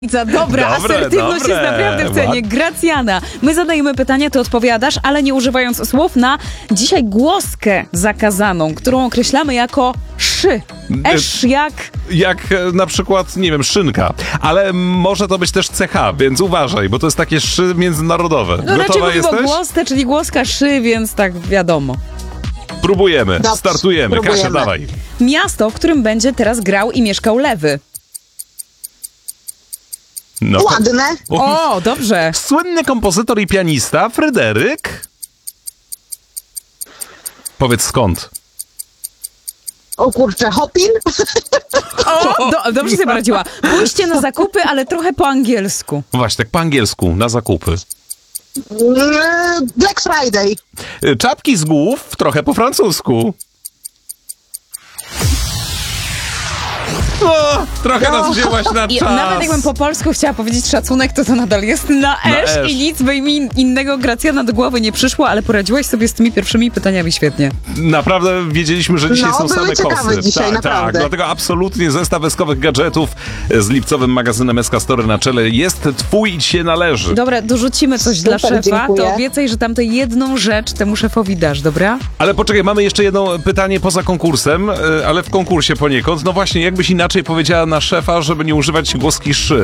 Dobra, asertywność jest naprawdę w cenie. Gracjana. My zadajemy pytania, ty odpowiadasz, ale nie używając słów na dzisiaj głoskę zakazaną, którą określamy jako szy. Esz jak... Jak na przykład, nie wiem, szynka. Ale może to być też CH, więc uważaj, bo to jest takie szy międzynarodowe. No raczej Gotowa mówimy o jesteś? głosce, czyli głoska szy, więc tak wiadomo. Próbujemy, Dobrze, startujemy. próbujemy. Kasia, dawaj. Miasto, w którym będzie teraz grał i mieszkał Lewy. No. Ładne. O, dobrze. Słynny kompozytor i pianista Fryderyk. Powiedz skąd. O kurczę, Hopin? O, dobrze sobie poradziła. Pójście na zakupy, ale trochę po angielsku. Właśnie, tak po angielsku, na zakupy. Black Friday. Czapki z głów, trochę po francusku. O, trochę nas wzięłaś na I czas. nawet jakbym po polsku chciała powiedzieć szacunek, to nadal jest na esz i nic by mi innego Gracjana do głowy nie przyszło, ale poradziłaś sobie z tymi pierwszymi pytaniami świetnie. Naprawdę wiedzieliśmy, że dzisiaj są były same ciekawe kosy. dzisiaj, tak, naprawdę. dlatego absolutnie zestaw eskowych gadżetów z lipcowym magazynem SK Store na czele jest twój i ci się należy. Dobra, dorzucimy coś dla szefa, dziękuję. to obiecaj, że tam tę jedną rzecz temu szefowi dasz, dobra? Ale poczekaj, mamy jeszcze jedno pytanie poza konkursem, ale w konkursie poniekąd. No właśnie, jakbyś inaczej powiedziała na szefa, żeby nie używać głoski szy?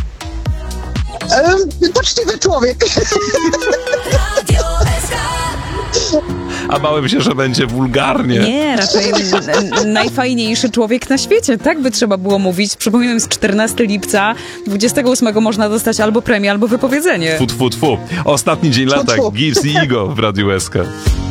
Poczciwy człowiek. A bałem się, że będzie wulgarnie. Nie, raczej najfajniejszy człowiek na świecie, tak by trzeba było mówić. Przypominam, jest 14 lipca, 28 można dostać albo premię, albo wypowiedzenie. Tfu, tfu, tfu. Ostatni dzień lata, tfu. Gibbs i Igo w Radiu SK.